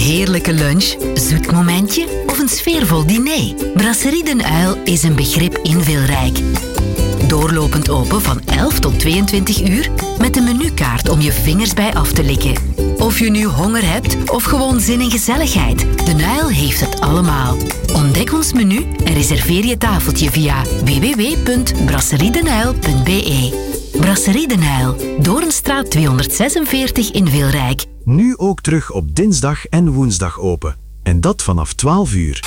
heerlijke lunch, zoet momentje of een sfeervol diner? Brasserie Den Uil is een begrip in Wilrijk. Doorlopend open van 11 tot 22 uur met een menukaart om je vingers bij af te likken. Of je nu honger hebt of gewoon zin in gezelligheid, Den Uil heeft het allemaal. Ontdek ons menu en reserveer je tafeltje via www.brasseriedenuil.be. Brasserie Den Uil, Doornstraat 246 in Wilrijk. Nu ook terug op dinsdag en woensdag open. En dat vanaf 12 uur.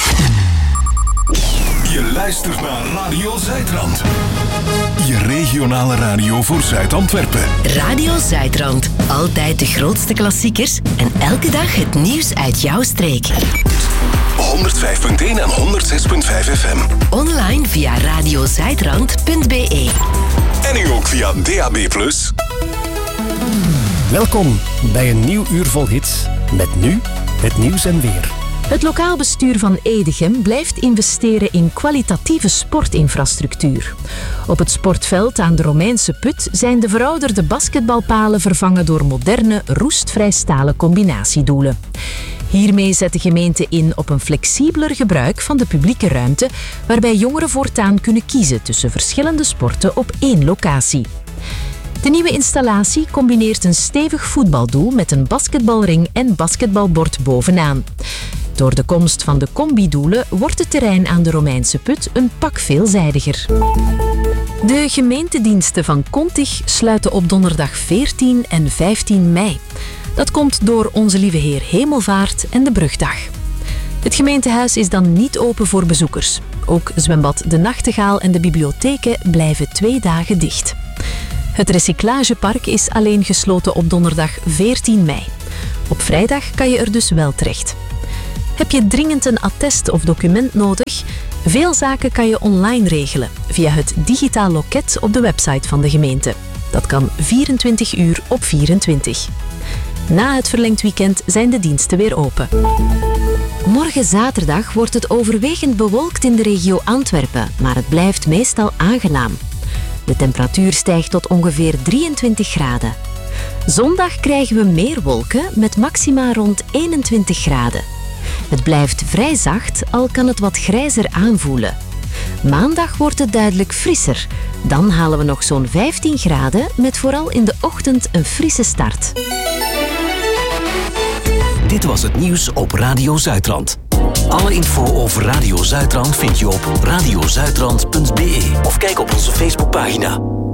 Je luistert naar Radio Zuidrand. Je regionale radio voor Zuid-Antwerpen. Radio Zuidrand. Altijd de grootste klassiekers en elke dag het nieuws uit jouw streek. 105.1 en 106.5 FM. Online via radiozuidrand.be. En nu ook via DAB+. Welkom bij een nieuw uur vol hits. Met nu het nieuws en weer. Het lokaal bestuur van Edegem blijft investeren in kwalitatieve sportinfrastructuur. Op het sportveld aan de Romeinse Put zijn de verouderde basketbalpalen vervangen door moderne, roestvrij stalen combinatiedoelen. Hiermee zet de gemeente in op een flexibeler gebruik van de publieke ruimte, waarbij jongeren voortaan kunnen kiezen tussen verschillende sporten op één locatie. De nieuwe installatie combineert een stevig voetbaldoel met een basketbalring en basketbalbord bovenaan. Door de komst van de combidoelen wordt het terrein aan de Romeinse Put een pak veelzijdiger. De gemeentediensten van Kontig sluiten op donderdag 14 en 15 mei. Dat komt door Onze Lieve Heer Hemelvaart en de Brugdag. Het gemeentehuis is dan niet open voor bezoekers. Ook zwembad De Nachtegaal en de bibliotheken blijven 2 dagen dicht. Het recyclagepark is alleen gesloten op donderdag 14 mei. Op vrijdag kan je er dus wel terecht. Heb je dringend een attest of document nodig? Veel zaken kan je online regelen via het digitaal loket op de website van de gemeente. Dat kan 24 uur op 24. Na het verlengd weekend zijn de diensten weer open. Morgen zaterdag wordt het overwegend bewolkt in de regio Antwerpen, maar het blijft meestal aangenaam. De temperatuur stijgt tot ongeveer 23 graden. Zondag krijgen we meer wolken met maxima rond 21 graden. Het blijft vrij zacht, al kan het wat grijzer aanvoelen. Maandag wordt het duidelijk frisser. Dan halen we nog zo'n 15 graden met vooral in de ochtend een frisse start. Dit was het nieuws op Radio Zuidrand. Alle info over Radio Zuidrand vind je op radiozuidrand.be of kijk op onze Facebookpagina.